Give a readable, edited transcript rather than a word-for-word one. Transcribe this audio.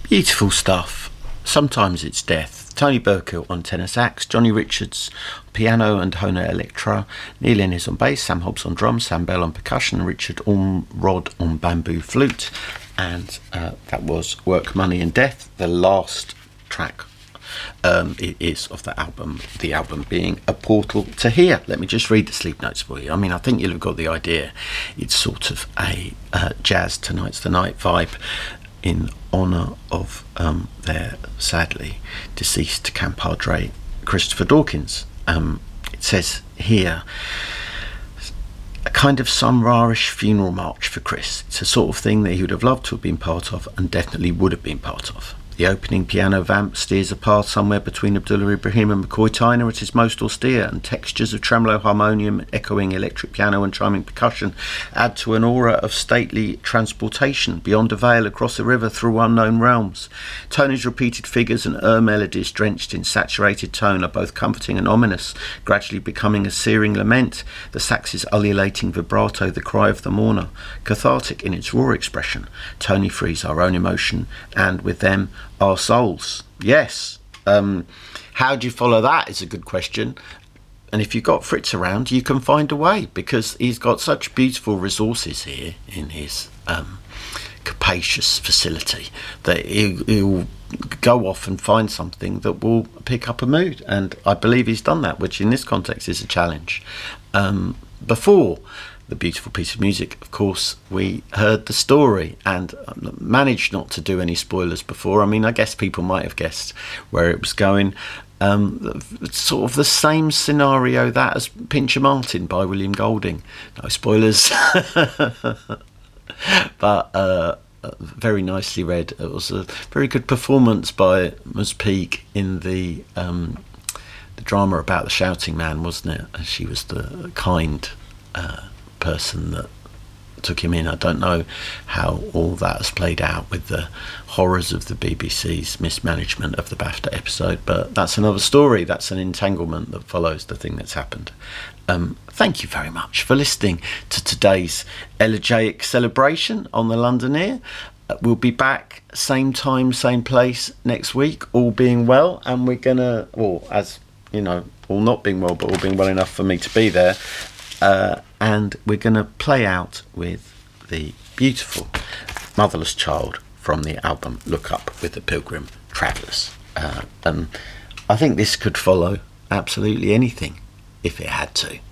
Beautiful stuff. Sometimes it's death. Tony Burkill on tenor sax, Johnny Richards piano and Hohner electro, Neil Innes on bass, Sam Hobbs on drums, Sam Bell on percussion, Richard Ormrod on bamboo flute, and that was Work, Money and Death, the last track. It is of the album being A Portal to Here. Let me just read the sleep notes for you. I mean, I think you'll have got the idea. It's sort of a jazz tonight's the night vibe in honour of their sadly deceased compadre Christopher Dawkins. It says here, a kind of some rarish funeral march for Chris. It's a sort of thing that he would have loved to have been part of and definitely would have been part of. The opening piano vamp steers a path somewhere between Abdullah Ibrahim and McCoy Tyner at his most austere, and textures of tremolo harmonium, echoing electric piano and chiming percussion add to an aura of stately transportation beyond a veil, across a river, through unknown realms. Tony's repeated figures and melodies drenched in saturated tone are both comforting and ominous, gradually becoming a searing lament, the sax's ululating vibrato the cry of the mourner, cathartic in its raw expression. Tony frees our own emotion, and with them our souls. Yes. How do you follow that is a good question. And if you've got Fritz around, you can find a way, because he's got such beautiful resources here in his capacious facility that he'll go off and find something that will pick up a mood. And I believe he's done that, which in this context is a challenge. Before the beautiful piece of music, of course, we heard the story and managed not to do any spoilers before. I mean, I guess people might have guessed where it was going. Sort of the same scenario that as Pincher Martin by William Golding. No spoilers. But very nicely read. It was a very good performance by Ms. Peake in the drama about the shouting man, wasn't it? She was the kind person that took him in. I don't know how all that has played out with the horrors of the BBC's mismanagement of the BAFTA episode, but that's another story. That's an entanglement that follows the thing that's happened. Thank you very much for listening to today's elegiac celebration on the London Ear. We'll be back same time, same place next week, all being well, and we're gonna, well, as you know, all not being well, but all being well enough for me to be there. And we're going to play out with the beautiful Motherless Child from the album Look Up with the Pilgrim Travellers. I think this could follow absolutely anything if it had to.